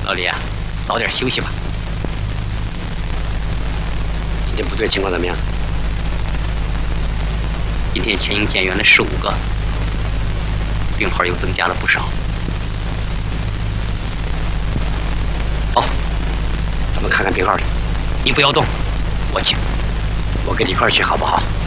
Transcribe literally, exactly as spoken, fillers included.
老李啊，早点休息吧。今天部队情况怎么样？今天全营减员了十五个，病号又增加了不少。好，咱们看看病号里，你不要动，我请，我跟你一块儿去好不好？